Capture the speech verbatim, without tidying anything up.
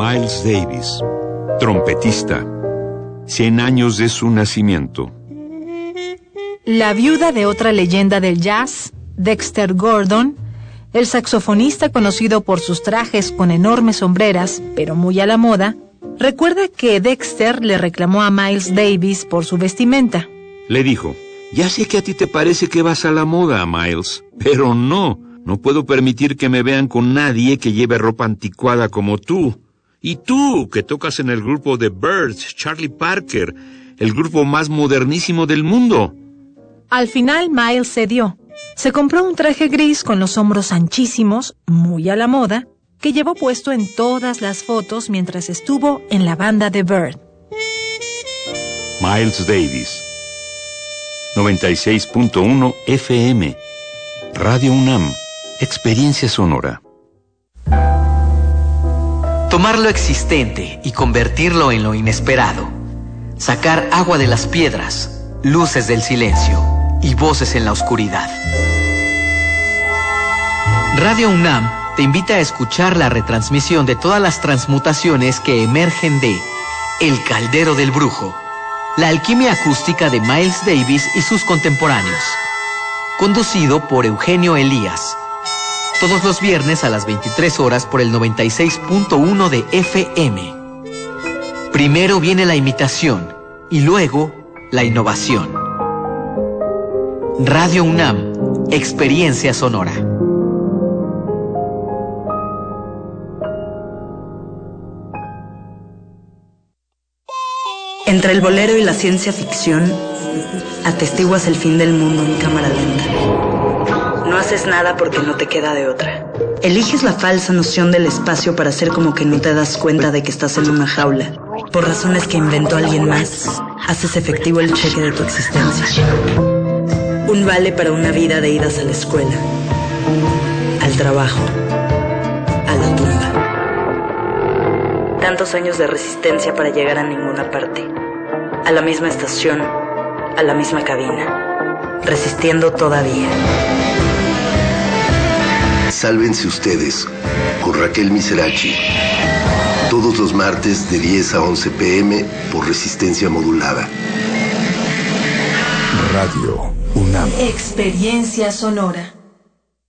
Miles Davis, trompetista, cien años de su nacimiento. La viuda de otra leyenda del jazz, Dexter Gordon, el saxofonista conocido por sus trajes con enormes sombreras, pero muy a la moda, recuerda que Dexter le reclamó a Miles Davis por su vestimenta. Le dijo: ya sé que a ti te parece que vas a la moda, Miles, pero no, no puedo permitir que me vean con nadie que lleve ropa anticuada como tú. Y tú, que tocas en el grupo de Byrds, Charlie Parker, el grupo más modernísimo del mundo. Al final, Miles cedió. Se compró un traje gris con los hombros anchísimos, muy a la moda, que llevó puesto en todas las fotos mientras estuvo en la banda de Byrd. Miles Davis, noventa y seis punto uno F M, Radio UNAM, Experiencia Sonora. Tomar lo existente y convertirlo en lo inesperado. Sacar agua de las piedras, luces del silencio y voces en la oscuridad. Radio UNAM te invita a escuchar la retransmisión de todas las transmutaciones que emergen de El Caldero del Brujo, la alquimia acústica de Miles Davis y sus contemporáneos. Conducido por Eugenio Elías. Todos los viernes a las veintitrés horas por el noventa y seis punto uno de F M. Primero viene la imitación y luego la innovación. Radio UNAM, Experiencia Sonora. Entre el bolero y la ciencia ficción, atestiguas el fin del mundo en cámara lenta. No haces nada porque no te queda de otra. Eliges la falsa noción del espacio para hacer como que no te das cuenta de que estás en una jaula. Por razones que inventó alguien más, haces efectivo el cheque de tu existencia. Un vale para una vida de idas a la escuela, al trabajo, a la tumba. Tantos años de resistencia para llegar a ninguna parte. A la misma estación, a la misma cabina. Resistiendo todavía. Sálvense ustedes, con Raquel Miserachi. Todos los martes de diez a once p m por resistencia modulada. Radio UNAM. Experiencia Sonora.